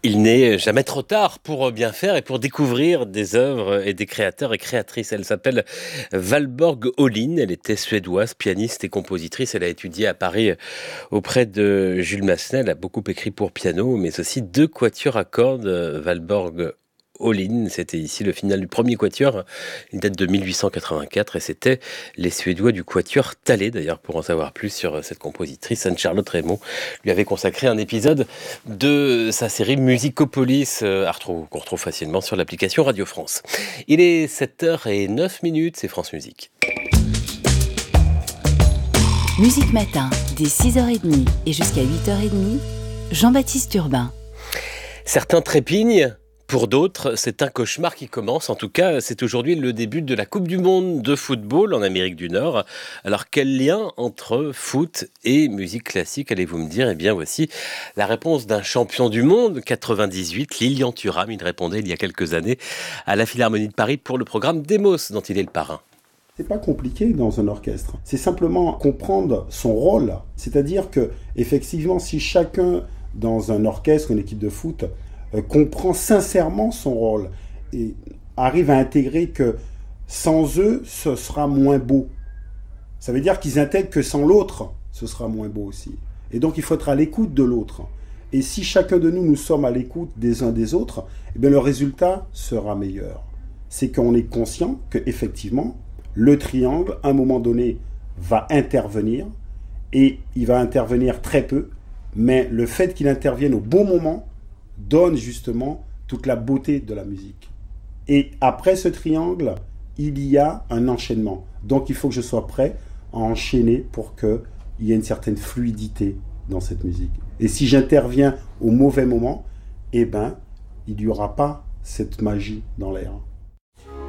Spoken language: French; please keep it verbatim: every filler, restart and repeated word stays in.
Il n'est jamais trop tard pour bien faire et pour découvrir des œuvres et des créateurs et créatrices. Elle s'appelle Valborg Olin. Elle était suédoise, pianiste et compositrice. Elle a étudié à Paris auprès de Jules Massenet. Elle a beaucoup écrit pour piano, mais aussi deux quatuors à cordes. Valborg Olin, c'était ici le final du premier quatuor. Il date de mille huit cent quatre-vingt-quatre et c'était les Suédois du quatuor Thalé. D'ailleurs, pour en savoir plus sur cette compositrice, Anne-Charlotte Raymond lui avait consacré un épisode de sa série Musicopolis, euh, à retrouver- qu'on retrouve facilement sur l'application Radio France. Il est sept heures zéro neuf, c'est France Musique. Musique Matin, dès six heures trente et jusqu'à huit heures trente, Jean-Baptiste Urbain. Certains trépignent. Pour d'autres, c'est un cauchemar qui commence. En tout cas, c'est aujourd'hui le début de la Coupe du Monde de football en Amérique du Nord. Alors, quel lien entre foot et musique classique, allez-vous me dire? Eh bien, voici la réponse d'un champion du monde, quatre-vingt-dix-huit, Lilian Thuram. Il répondait il y a quelques années à la Philharmonie de Paris pour le programme Demos, dont il est le parrain. C'est pas compliqué dans un orchestre. C'est simplement comprendre son rôle. C'est-à-dire que, effectivement, si chacun dans un orchestre, une équipe de foot, euh, comprend sincèrement son rôle et arrive à intégrer que sans eux, ce sera moins beau. Ça veut dire qu'ils intègrent que sans l'autre, ce sera moins beau aussi. Et donc, il faut être à l'écoute de l'autre. Et si chacun de nous, nous sommes à l'écoute des uns des autres, eh bien, le résultat sera meilleur. C'est qu'on est conscient qu'effectivement, le triangle, à un moment donné, va intervenir, et il va intervenir très peu, mais le fait qu'il intervienne au bon moment donne justement toute la beauté de la musique. Et après ce triangle, il y a un enchaînement. Donc il faut que je sois prêt à enchaîner pour qu'il y ait une certaine fluidité dans cette musique. Et si j'interviens au mauvais moment, eh ben, il n'y aura pas cette magie dans l'air.